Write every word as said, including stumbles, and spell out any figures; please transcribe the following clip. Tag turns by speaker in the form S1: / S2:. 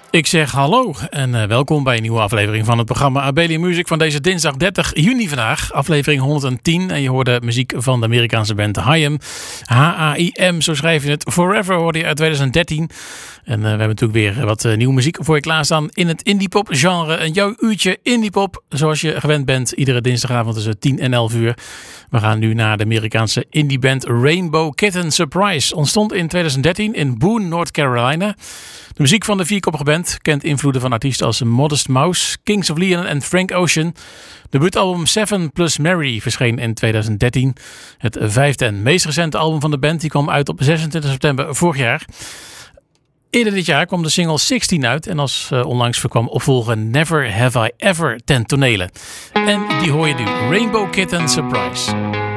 S1: Ik zeg hallo en uh, welkom bij een nieuwe aflevering van het programma Abelian Music van deze dinsdag dertig juni vandaag. Aflevering honderdtien en je hoorde muziek van de Amerikaanse band Haim. H A I M, zo schrijf je het. Forever hoorde je uit twintig dertien. En uh, we hebben natuurlijk weer wat uh, nieuwe muziek voor je klaarstaan in het indiepop genre. En jouw uurtje indiepop, zoals je gewend bent, iedere dinsdagavond tussen tien en elf uur. We gaan nu naar de Amerikaanse indieband Rainbow Kitten Surprise. Ontstond in twintig dertien in Boone, North Carolina. De muziek van de vierkoppige band kent invloeden van artiesten als Modest Mouse, Kings of Leon en Frank Ocean. Debuutalbum Seven plus Mary verscheen in twintig dertien. Het vijfde en meest recente album van de band die kwam uit op zesentwintig september vorig jaar. Eerder dit jaar kwam de single zestien uit en als uh, onlangs verkwam opvolger Never Have I Ever ten tonele. En die hoor je nu, Rainbow Kitten Surprise.